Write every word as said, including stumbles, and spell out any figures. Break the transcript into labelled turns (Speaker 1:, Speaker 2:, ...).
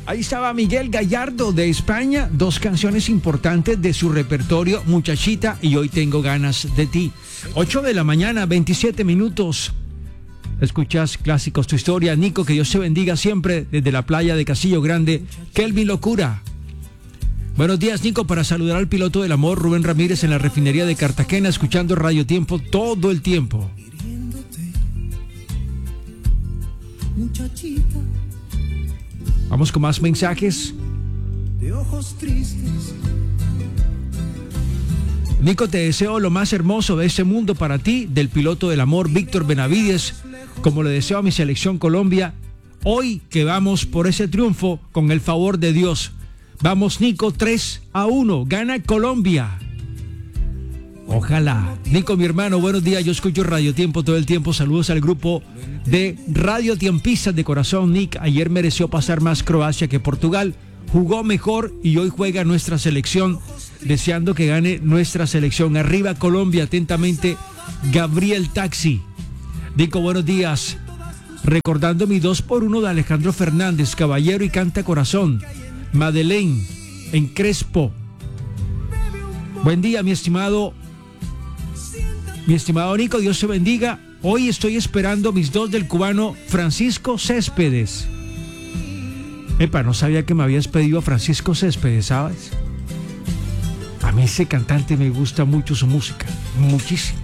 Speaker 1: Ahí estaba Miguel Gallardo de España, dos canciones importantes de su repertorio, Muchachita y Hoy tengo ganas de ti. ocho de la mañana, veintisiete minutos. Escuchas Clásicos Tu Historia. Nico, que Dios te bendiga siempre desde la playa de Castillo Grande. Kelvin Locura. Buenos días, Nico, para saludar al piloto del amor, Rubén Ramírez, en la refinería de Cartagena, escuchando Radio Tiempo todo el tiempo. Vamos con más mensajes.
Speaker 2: De ojos tristes.
Speaker 1: Nico, te deseo lo más hermoso de este mundo para ti, del piloto del amor, Víctor Benavides, como le deseo a mi selección Colombia, hoy que vamos por ese triunfo con el favor de Dios. Vamos, Nico, tres a uno, gana Colombia. Ojalá. Nico, mi hermano, buenos días, yo escucho Radio Tiempo todo el tiempo, saludos al grupo de Radio Tiempistas de corazón. Nick, ayer mereció pasar más Croacia que Portugal, jugó mejor y hoy juega nuestra selección, deseando que gane nuestra selección. Arriba Colombia, atentamente, Gabriel Taxi. Nico, buenos días, recordando mi dos por uno de Alejandro Fernández, Caballero y Canta Corazón, Madeleine, en Crespo. Buen día, mi estimado Mi estimado Nico, Dios te bendiga. Hoy estoy esperando mis dos del cubano Francisco Céspedes. Epa, no sabía que me habías pedido a Francisco Céspedes, ¿sabes? A mí ese cantante me gusta mucho su música, muchísimo.